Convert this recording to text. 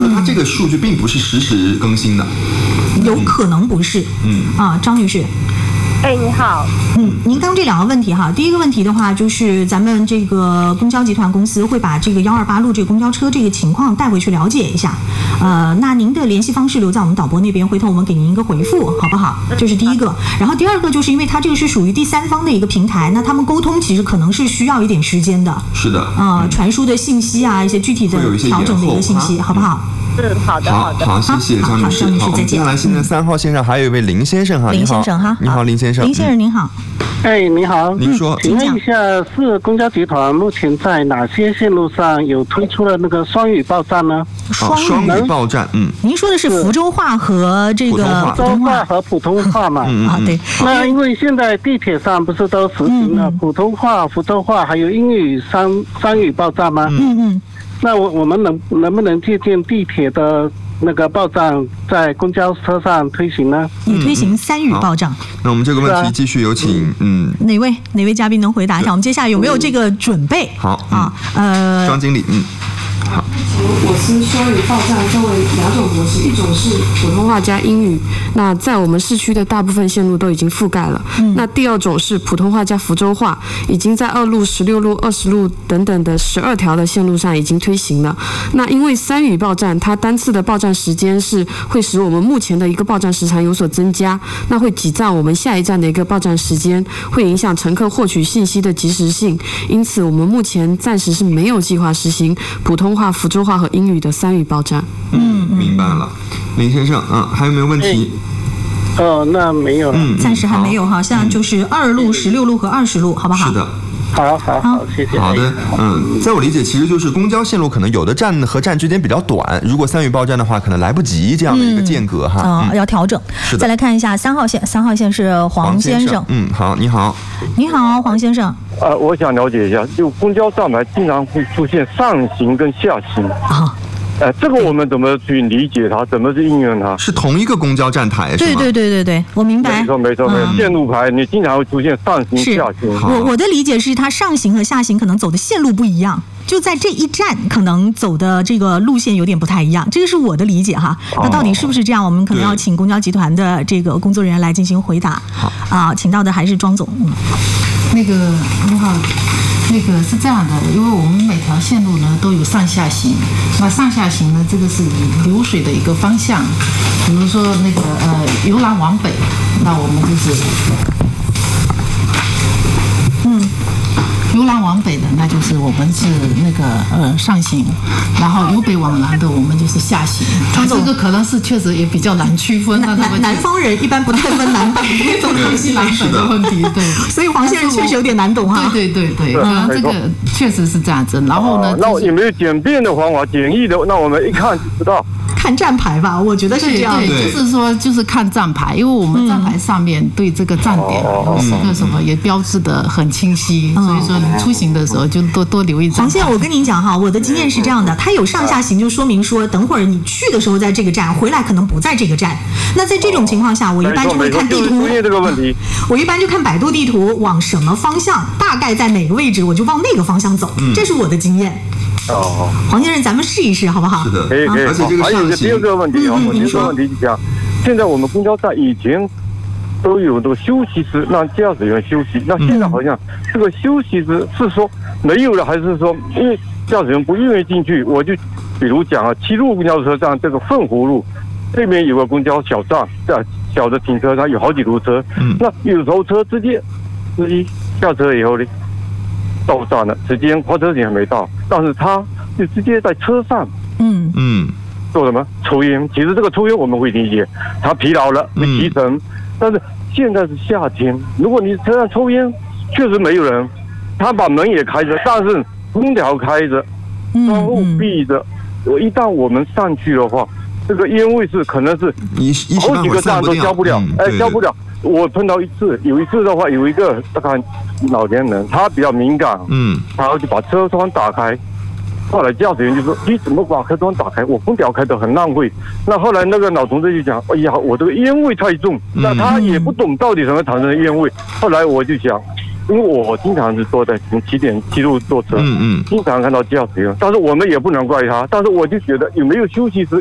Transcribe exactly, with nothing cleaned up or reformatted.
它这个数据并不是实时更新的， 有可能不是。嗯啊，张女士。 哎，你好。 嗯，您刚这两个问题哈，第一个问题的话，就是咱们这个公交集团公司会把这个幺二八路这个公交车这个情况带回去了解一下。呃，那您的联系方式留在我们导播那边，回头我们给您一个回复，好不好？这是第一个。然后第二个就是因为它这个是属于第三方的一个平台，那他们沟通其实可能是需要一点时间的。 是的。 呃，传输的信息啊，一些具体的调整的一个信息，好不好？ 嗯，好的，好的， 好，谢谢张女士。 张女士再见。 接下来现在三号线上还有一位林先生哈， 林先生哈， 你好，林先生。 林先生您好。 哎，你好， 您说， 请问一下，是公交集团目前在哪些线路上有推出了那个双语报站呢？ 双语报站，嗯， 您说的是福州话和这个普通话和普通话嘛？ 嗯啊，对。 那因为现在地铁上不是都实行了普通话、福州话还有英语三三语报站吗？ 嗯嗯。 那我我们能能不能借鉴地铁的那个报站在公交车上推行呢？ 也推行三语报站。 那我们这个问题继续有请，嗯， 哪位哪位嘉宾能回答一下？我们接下来有没有这个准备？ 好啊，呃， 庄经理，嗯。 好，我司双语报站分为两种模式，一种是普通话加英语，那在我们市区的大部分线路都已经覆盖了。嗯、那第二种是普通话加福州话，已经在二路、十六路、二十路等等的十二条的线路上已经推行了。那因为三语报站，它单次的报站时间是会使我们目前的一个报站时长有所增加，那会挤占我们下一站的一个报站时间，会影响乘客获取信息的及时性。因此，我们目前暂时是没有计划实行普通话、福州话和英语的三语报站。 嗯，明白了，林先生，嗯，还有没有问题？ 哦，那没有了， 嗯， 暂时还没有哈，像就是二路、十六路和二十路，好不好？ 是的。 好好好，谢谢。 好的，嗯，在我理解，其实就是公交线路可能有的站和站之间比较短，如果三语报站的话，可能来不及这样的一个间隔哈， 嗯，要调整。 是的。 再来看一下三号线，三号线是黄先生。 嗯，好，你好。 你好，黄先生。 呃，我想了解一下，就公交站牌经常会出现上行跟下行啊。呃，这个我们怎么去理解它？怎么去应用它？ 是同一个公交站台是吗？ 对对对对对，我明白。 没错没错没错，线路牌你经常会出现上行下行。 我我的理解是，它上行和下行可能走的线路不一样，就在这一站可能走的这个路线有点不太一样，这个是我的理解哈。那到底是不是这样？我们可能要请公交集团的这个工作人员来进行回答。 好啊，请到的还是庄总。嗯， 那个你好。那个是这样的，因为我们每条线路呢都有上下行，那上下行呢，这个是以流水的一个方向，比如说那个呃由南往北，那我们就是嗯由南往北的，那就是我们是那个呃上行，然后由北往南的我们就是下行。它这个可能是确实也比较难区分。 南南南方人一般不太分南北这种东西南北的问题，对。 所以黄先生确实有点难懂哈。 对对对对，嗯，这个确实是这样子。然后呢， 那有没有简便的方法？简易的，那我们一看就知道。 看站牌吧，我觉得是这样。 对，就是说，就是看站牌，因为我们站牌上面对这个站点、时刻什么也标志的很清晰，所以说你出行的时候就多多留意站牌。 黄先生，我跟您讲哈，我的经验是这样的，它有上下行，就说明说，等会儿你去的时候在这个站，回来可能不在这个站。那在这种情况下，我一般就会看地图。 这个问题， 我一般就看百度地图，往什么方向，大概在哪个位置，我就往那个方向走。这是我的经验。 哦， 黄先生，咱们试一试好不好？ 是的， 可以可以。 而且这个还有一个第二个问题啊，我第二个问题是讲，现在我们公交站以前都有这个休息室让驾驶员休息，那现在好像这个休息室是说没有了，还是说因为驾驶员不愿意进去？我就比如讲啊，七路公交车站这个凤湖路这边有个公交小站，在小的停车场有好几路车，嗯，那有时候车直接司机下车以后呢，到站了，时间花车点还没到，但是他就直接在车上， 嗯嗯， 做什么抽烟？其实这个抽烟我们会理解，他疲劳了会提神，嗯、但是现在是夏天，如果你车上抽烟，确实没有人，他把门也开着，但是空调开着，窗户闭着，我、嗯、一旦我们上去的话，这个烟味是可能是好几个站都消不了，哎，消不了。我碰到一次，有一次的话，有一个大概老年人，他比较敏感，嗯，然后就把车窗打开，后来驾驶员就说：“你怎么把车窗打开？我空调开得很浪费。”那后来那个老同志就讲：“哎呀，我这个烟味太重。”那他也不懂到底什么产生的烟味。后来我就想， 因为我经常是坐在从起点七路坐车， 嗯嗯， 经常看到驾驶员，但是我们也不能怪他，但是我就觉得有没有休息时